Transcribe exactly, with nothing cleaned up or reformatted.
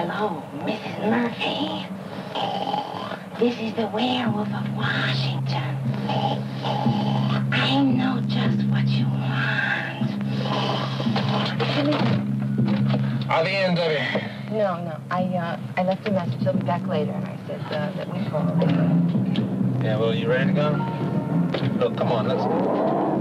Hello, Missus Murphy. This is the werewolf of Washington. I know just what you want. Are the ends of it? No, no. I uh, I left a message. He'll be back later, and I said uh, that we called. Yeah, well, you ready to go? Look, come on, let's...